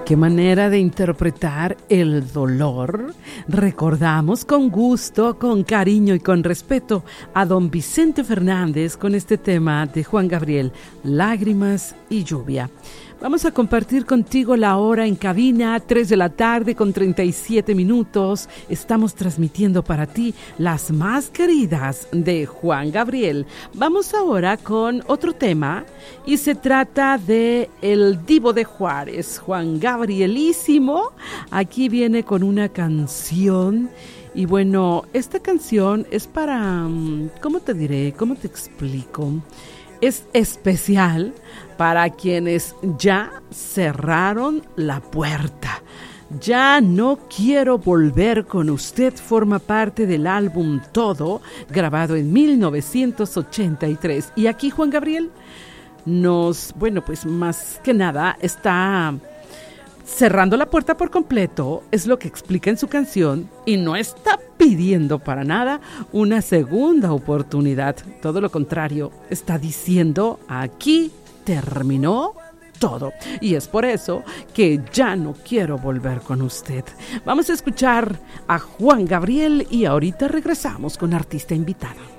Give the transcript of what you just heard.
Qué manera de interpretar el dolor. Recordamos con gusto, con cariño y con respeto a don Vicente Fernández con este tema de Juan Gabriel, Lágrimas y Lluvia. Vamos a compartir contigo la hora en cabina, 3 de la tarde con 37 minutos. Estamos transmitiendo para ti las más queridas de Juan Gabriel. Vamos ahora con otro tema y se trata de el Divo de Juárez, Juan Gabrielísimo. Aquí viene con una canción. Y bueno, esta canción es para, ¿cómo te diré? ¿Cómo te explico? Es especial para quienes ya cerraron la puerta. Ya no quiero volver con usted forma parte del álbum Todo, grabado en 1983. Y aquí Juan Gabriel pues más que nada está cerrando la puerta por completo, es lo que explica en su canción, y no está pidiendo para nada una segunda oportunidad. Todo lo contrario, está diciendo: aquí terminó todo. Y es por eso que ya no quiero volver con usted. Vamos a escuchar a Juan Gabriel y ahorita regresamos con artista invitada.